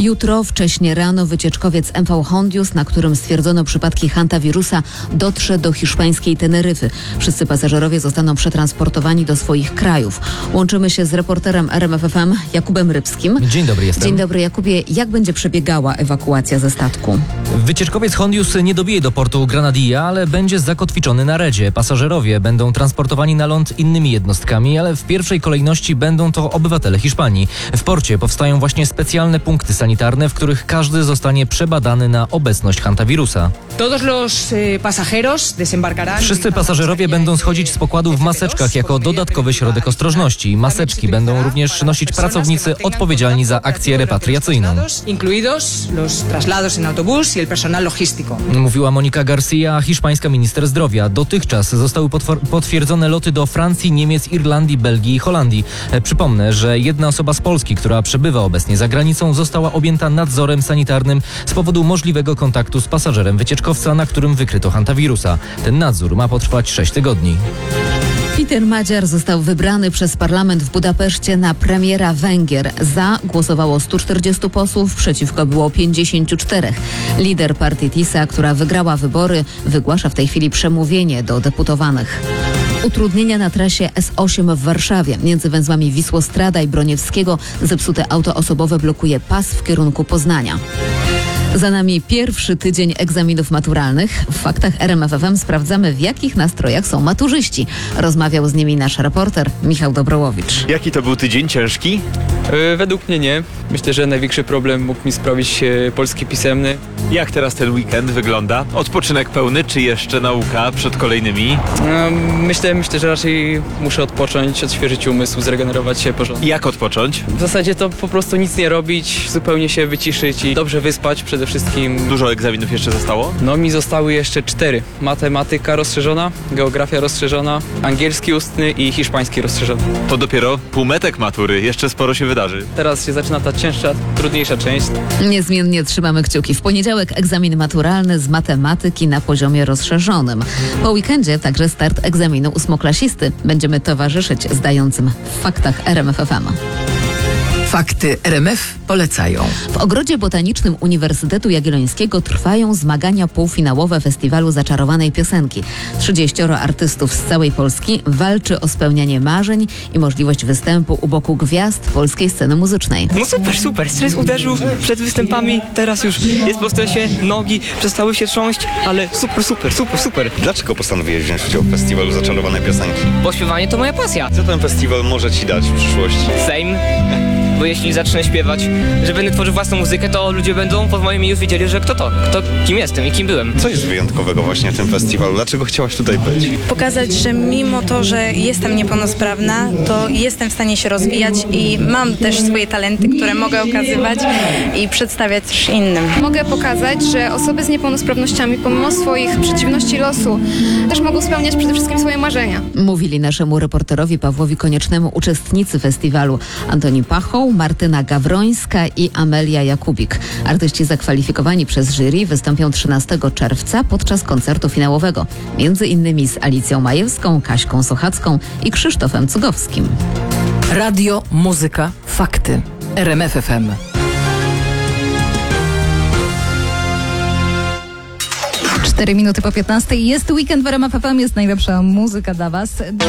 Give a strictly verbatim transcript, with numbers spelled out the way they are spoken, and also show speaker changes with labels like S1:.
S1: Jutro wcześnie rano wycieczkowiec M V Hondius, na którym stwierdzono przypadki hantawirusa, dotrze do hiszpańskiej Teneryfy. Wszyscy pasażerowie zostaną przetransportowani do swoich krajów. Łączymy się z reporterem R M F F M Jakubem Rybskim.
S2: Dzień dobry, jestem.
S1: Dzień dobry, Jakubie. Jak będzie przebiegała ewakuacja ze statku?
S2: Wycieczkowiec Hondius nie dobije do portu Granadilla, ale będzie zakotwiczony na redzie. Pasażerowie będą transportowani na ląd innymi jednostkami, ale w pierwszej kolejności będą to obywatele Hiszpanii. W porcie powstają właśnie specjalne punkty sanitarne, w których każdy zostanie przebadany na obecność hantawirusa. Wszyscy pasażerowie będą schodzić z pokładu w maseczkach jako dodatkowy środek ostrożności. Maseczki będą również nosić pracownicy odpowiedzialni za akcję repatriacyjną. Mówiła Monika Garcia, hiszpańska minister zdrowia. Dotychczas zostały potwierdzone loty do Francji, Niemiec, Irlandii, Belgii i Holandii. E, przypomnę, że jedna osoba z Polski, która przebywa obecnie za granicą, została objęta nadzorem sanitarnym z powodu możliwego kontaktu z pasażerem wycieczkowca, na którym wykryto hantawirusa. Ten nadzór ma potrwać sześć tygodni.
S1: Peter Madziar został wybrany przez parlament w Budapeszcie na premiera Węgier. Za głosowało stu czterdziestu posłów, przeciwko było pięćdziesięciu czterech. Lider partii TISA, która wygrała wybory, wygłasza w tej chwili przemówienie do deputowanych. Utrudnienia na trasie S osiem w Warszawie. Między węzłami Wisłostrada i Broniewskiego zepsute auto osobowe blokuje pas w kierunku Poznania. Za nami pierwszy tydzień egzaminów maturalnych. W faktach R M F F M sprawdzamy, w jakich nastrojach są maturzyści. Rozmawiał z nimi nasz reporter Michał Dobrołowicz.
S3: Jaki to był tydzień? Ciężki?
S4: Yy, według mnie nie. Myślę, że największy problem mógł mi sprawić yy, polski pisemny.
S3: Jak teraz ten weekend wygląda? Odpoczynek pełny, czy jeszcze nauka przed kolejnymi?
S4: Yy, myślę, myślę, że raczej muszę odpocząć, odświeżyć umysł, zregenerować się porządnie.
S3: Jak odpocząć?
S4: W zasadzie to po prostu nic nie robić, zupełnie się wyciszyć i dobrze wyspać przede wszystkim.
S3: Dużo egzaminów jeszcze zostało?
S4: No mi zostały jeszcze cztery. Matematyka rozszerzona, geografia rozszerzona, angielski ustny i hiszpański rozszerzony.
S3: To dopiero półmetek matury, jeszcze sporo się wydarzy.
S4: Teraz się zaczyna ta cięższa, trudniejsza część.
S1: Niezmiennie trzymamy kciuki. W poniedziałek egzamin maturalny z matematyki na poziomie rozszerzonym. Po weekendzie także start egzaminu ósmoklasisty. Będziemy towarzyszyć zdającym w faktach R M F F M.
S5: Fakty R M F polecają.
S1: W Ogrodzie Botanicznym Uniwersytetu Jagiellońskiego trwają zmagania półfinałowe festiwalu Zaczarowanej Piosenki. Trzydzieścioro artystów z całej Polski walczy o spełnianie marzeń i możliwość występu u boku gwiazd polskiej sceny muzycznej.
S6: No super, super. Stres uderzył przed występami, teraz już jest po stresie, nogi przestały się trząść, ale super, super, super, super.
S7: Dlaczego postanowiłeś wziąć udział w festiwalu Zaczarowanej Piosenki?
S6: Bo śpiewanie to moja pasja.
S7: Co ten festiwal może ci dać w przyszłości?
S6: Fame. Bo jeśli zacznę śpiewać, że będę tworzył własną muzykę, to ludzie będą po moim imieniu wiedzieli, że kto to, kto, kim jestem i kim byłem.
S7: Co jest wyjątkowego właśnie w tym festiwalu? Dlaczego chciałaś tutaj być?
S8: Pokazać, że mimo to, że jestem niepełnosprawna, to jestem w stanie się rozwijać i mam też swoje talenty, które mogę okazywać i przedstawiać też innym.
S9: Mogę pokazać, że osoby z niepełnosprawnościami, pomimo swoich przeciwności losu, też mogą spełniać przede wszystkim swoje marzenia.
S1: Mówili naszemu reporterowi Pawłowi Koniecznemu uczestnicy festiwalu: Antoni Pachą, Martyna Gawrońska i Amelia Jakubik. Artyści zakwalifikowani przez jury wystąpią trzynastego czerwca podczas koncertu finałowego. Między innymi z Alicją Majewską, Kaśką Sochacką i Krzysztofem Cugowskim.
S5: Radio, muzyka, fakty. R M F F M.
S10: Cztery minuty po piętnastej. Jest weekend w R M F F M, jest najlepsza muzyka dla Was.